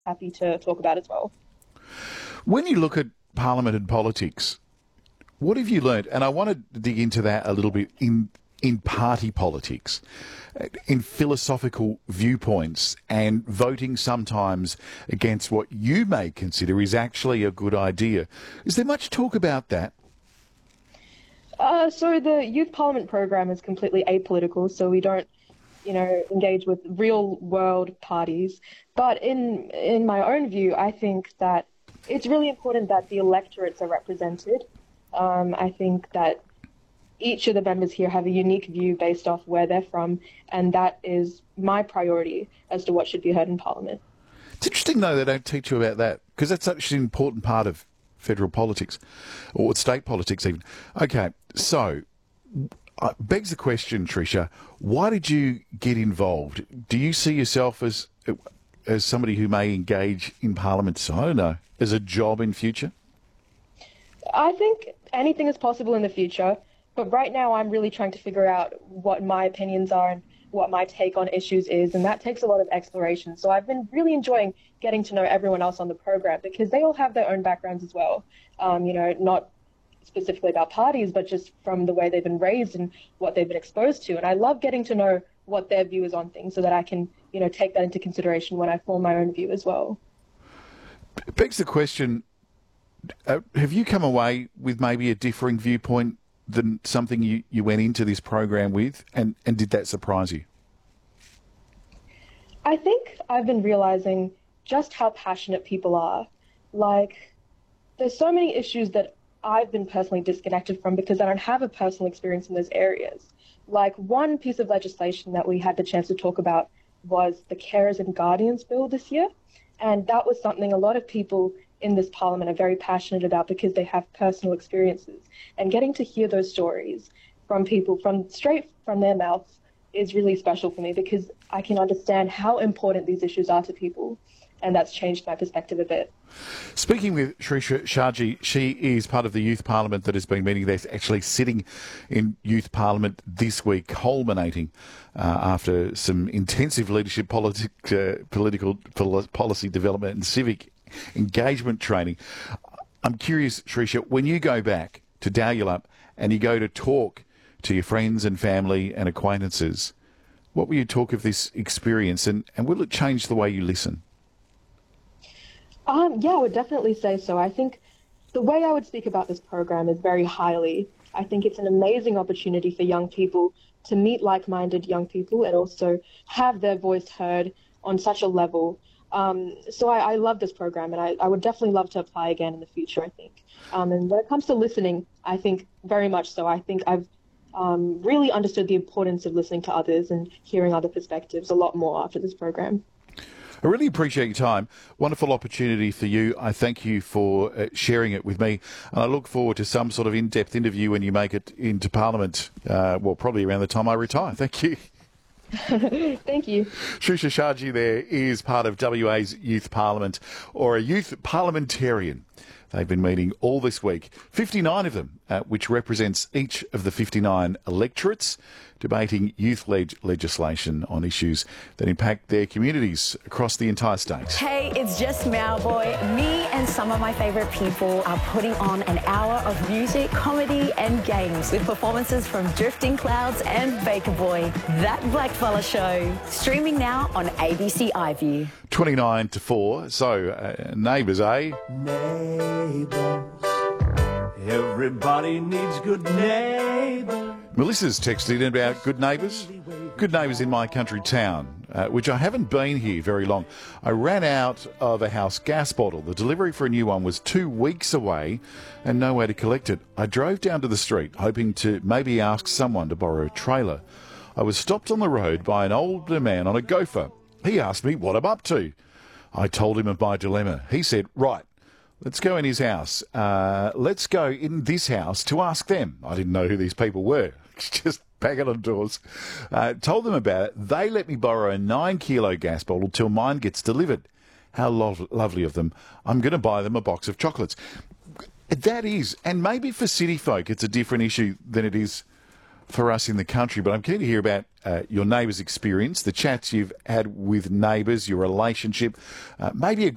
happy to talk about as well. When you look at Parliament and politics, what have you learnt? And I want to dig into that a little bit in party politics, in philosophical viewpoints, and voting sometimes against what you may consider is actually a good idea. Is there much talk about that? So the Youth Parliament program is completely apolitical, so we don't, engage with real world parties. But in my own view, I think that it's really important that the electorates are represented. I think that each of the members here have a unique view based off where they're from, and that is my priority as to what should be heard in Parliament. It's interesting, though, they don't teach you about that, because that's such an important part of federal politics, or state politics even. Okay, so begs the question, Tricia, why did you get involved? Do you see yourself as somebody who may engage in Parliament, I don't know, as a job in future? I think anything is possible in the future. But right now, I'm really trying to figure out what my opinions are and what my take on issues is, and that takes a lot of exploration. So I've been really enjoying getting to know everyone else on the program because they all have their own backgrounds as well. Not specifically about parties, but just from the way they've been raised and what they've been exposed to. And I love getting to know what their view is on things so that I can, take that into consideration when I form my own view as well. It begs the question, have you come away with maybe a differing viewpoint than something you went into this program with, and did that surprise you? I think I've been realizing just how passionate people are. Like, there's so many issues that I've been personally disconnected from because I don't have a personal experience in those areas. Like, one piece of legislation that we had the chance to talk about was the Carers and Guardians Bill this year, and that was something a lot of people in this Parliament are very passionate about because they have personal experiences. And getting to hear those stories from people straight from their mouths is really special for me because I can understand how important these issues are to people. And that's changed my perspective a bit. Speaking with Tricia Sharji, she is part of the Youth Parliament that has been meeting. They're actually sitting in Youth Parliament this week, culminating after some intensive leadership political policy development and civic engagement training. I'm curious, Tricia, when you go back to Dalyalup and you go to talk to your friends and family and acquaintances, what will you talk of this experience, and will it change the way you listen? Yeah, I would definitely say so. I think the way I would speak about this program is very highly. I think it's an amazing opportunity for young people to meet like-minded young people and also have their voice heard on such a level. So I love this program, and I would definitely love to apply again in the future, I think. And when it comes to listening, I think very much so. I think I've really understood the importance of listening to others and hearing other perspectives a lot more after this program. I really appreciate your time. Wonderful opportunity for you. I thank you for sharing it with me. And I look forward to some sort of in-depth interview when you make it into Parliament, probably around the time I retire. Thank you. Thank you. Tricia Sharji there is part of WA's Youth Parliament, or a youth parliamentarian. They've been meeting all this week, 59 of them, which represents each of the 59 electorates, debating youth-led legislation on issues that impact their communities across the entire state. Hey, it's just Mowboy. Me and some of my favourite people are putting on an hour of music, comedy and games with performances from Drifting Clouds and Baker Boy. That Blackfella Show. Streaming now on ABC iView. 29 to 4. So, neighbours, eh? Neighbours. Everybody needs good neighbours. Melissa's texted in about good neighbours. Good neighbours in my country town, which I haven't been here very long. I ran out of a house gas bottle. The delivery for a new one was 2 weeks away and no way to collect it. I drove down to the street, hoping to maybe ask someone to borrow a trailer. I was stopped on the road by an older man on a gopher. He asked me what I'm up to. I told him of my dilemma. He said, right, let's go in his house. Let's go in this house to ask them. I didn't know who these people were. Just banging on doors. Told them about it. They let me borrow a 9-kilo gas bottle till mine gets delivered. How lovely of them. I'm going to buy them a box of chocolates. That is, and maybe for city folk it's a different issue than it is for us in the country, but I'm keen to hear about your neighbours' experience, the chats you've had with neighbours, your relationship, maybe a